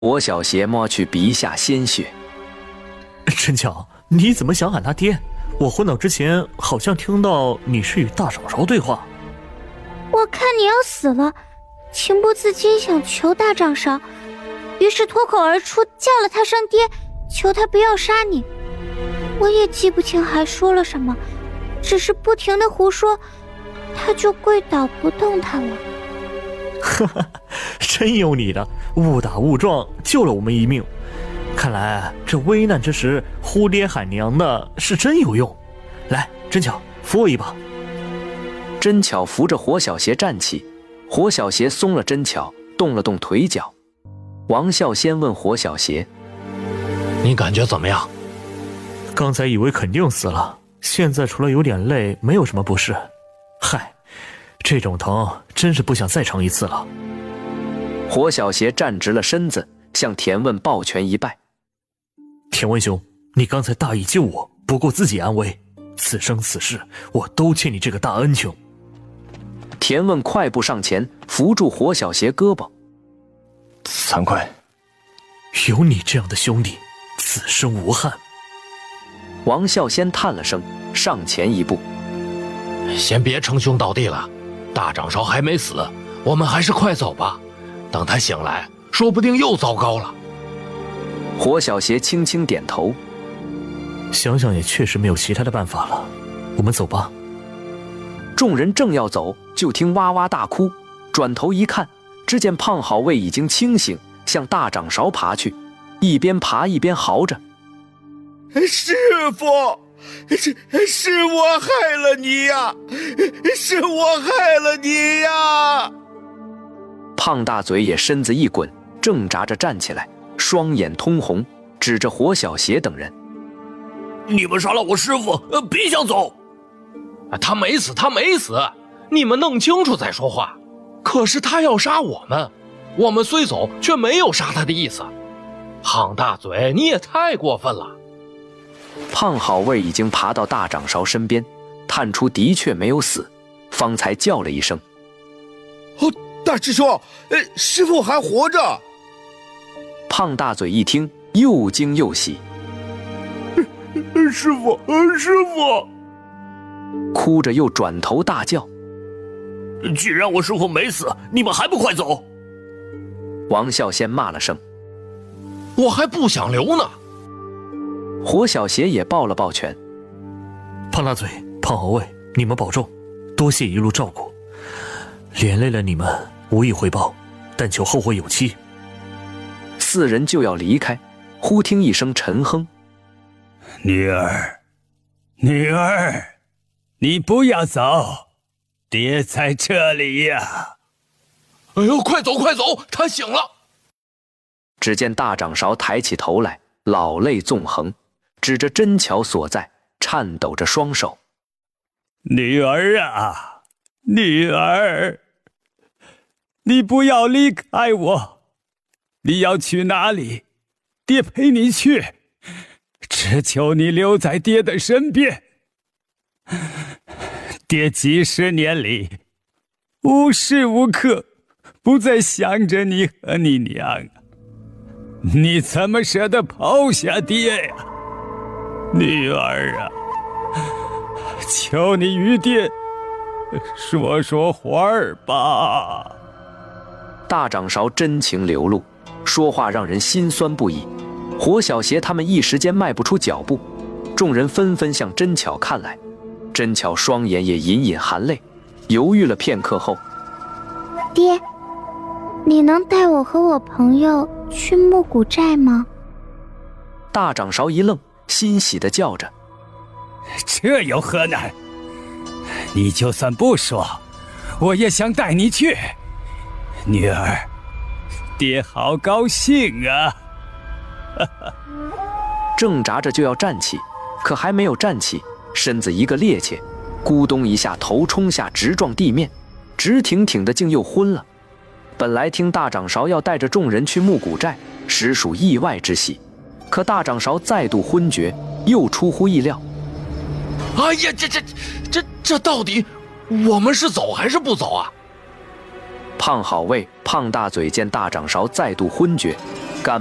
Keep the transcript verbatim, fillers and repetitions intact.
火小邪摸去鼻下鲜血。 陈巧，你怎么想喊他爹？我昏倒之前好像听到你是与大长勺对话。 我看你要死了，情不自禁想求大长勺，于是脱口而出叫了他声爹，求他不要杀你。我也记不清还说了什么，只是不停地胡说，他就跪倒不动弹了。 哈哈，真有你的，误打误撞救了我们一命。看来这危难之时呼爹喊娘的是真有用。来，真巧，扶我一把。 真巧扶着火小邪站起，火小邪松了真巧，动了动腿脚。王啸先问火小邪：“ 你感觉怎么样？” 刚才以为肯定死了，现在除了有点累，没有什么不适。嗨，这种疼真是不想再尝一次了。 火小邪站直了身子，向田问抱拳一拜：“ 田问兄，你刚才大义救我，不顾自己安危，此生此世我都欠你这个大恩情。” 田问快步上前，扶住火小邪胳膊：“ 惭愧， 有你这样的兄弟，此生无憾。” 王啸先叹了声，上前一步：“ 先别称兄道弟了，大长勺还没死，我们还是快走吧。等他醒来，说不定又糟糕了。” 火小邪轻轻点头：“ 想想也确实没有其他的办法了，我们走吧。” 众人正要走，就听哇哇大哭，转头一看，只见胖好卫已经清醒，向大掌勺爬去，一边爬一边嚎着：“ 师父，是是我害了你呀！是我害了你呀！” 胖大嘴也身子一滚，挣扎着站起来，双眼通红，指着火小邪等人：“ 你们杀了我师父，别想走！”“ 他没死，他没死，你们弄清楚再说话。可是他要杀我们，我们虽走，却没有杀他的意思。胖大嘴，你也太过分了。” 胖好卫已经爬到大掌勺身边，探出的确没有死，方才叫了一声：“ 哦，大师兄，呃，师父还活着。” 胖大嘴一听，又惊又喜：“ 师父，师父！” 哭着又转头大叫：“ 既然我师父没死，你们还不快走！” 王啸先骂了声：“ 我还不想留呢。” 火小邪也抱了抱拳：“ 胖大嘴、胖好卫，你们保重，多谢一路照顾，连累了你们，无以回报，但求后会有期。” 四人就要离开，忽听一声沉哼：“ 女儿，女儿，你不要走，爹在这里呀！”“ 哎呦，快走快走，他醒了！” 只见大掌勺抬起头来，老泪纵横，指着真巧所在，颤抖着双手：“ 女儿啊，女儿，你不要离开我，你要去哪里，爹陪你去，只求你留在爹的身边。爹几十年里，无时无刻不在想着你和你娘，你怎么舍得抛下爹呀？女儿啊，求你与爹说说话儿吧。” 大掌勺真情流露，说话让人心酸不已。火小邪他们一时间迈不出脚步，众人纷纷向真巧看来。真巧双眼也隐隐含泪，犹豫了片刻后：“ 爹，你能带我和我朋友去木谷寨吗？” 大掌勺一愣，欣喜地叫着：“ 这有何难？你就算不说，我也想带你去。女儿，爹好高兴啊！” 挣扎着就要站起，可还没有站起，身子一个趔趄，咕咚一下头冲下，直撞地面，直挺挺的竟又昏了。本来听大掌勺要带着众人去木谷寨，实属意外之喜，可大掌勺再度昏厥，又出乎意料。 “哎呀，这这这这到底我们是走还是不走啊？” 胖好卫、胖大嘴见大掌勺再度昏厥，